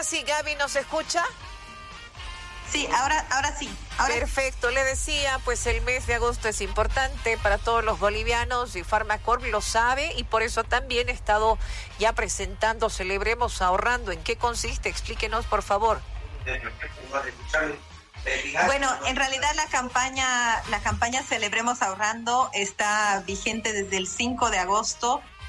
sí, Gaby, ¿nos escucha? Sí, ahora sí. Perfecto, le decía, pues el mes de agosto es importante para todos los bolivianos y Farmacorp lo sabe y por eso también he estado ya presentando Celebremos Ahorrando. ¿En qué consiste? Explíquenos, por favor. Bueno, en realidad la campaña Celebremos Ahorrando está vigente desde el 5 de agosto